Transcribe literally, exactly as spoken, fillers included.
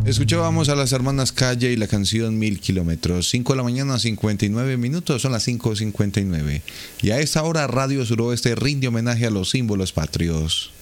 Escuchábamos a las hermanas Calle y la canción Mil Kilómetros. cinco de la mañana, cincuenta y nueve minutos, son las cinco cincuenta y nueve. Y a esta hora Radio Suroeste rinde homenaje a los símbolos patrios.